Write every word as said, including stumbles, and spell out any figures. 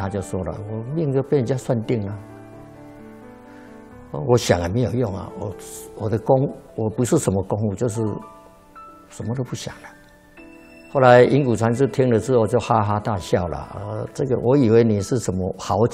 他就说了，我命就被人家算定了。我想也没有用啊，我我的功我不是什么功夫，就是什么都不想了。后来银谷禅师听了之后就哈哈大笑了，呃，这个我以为你是什么豪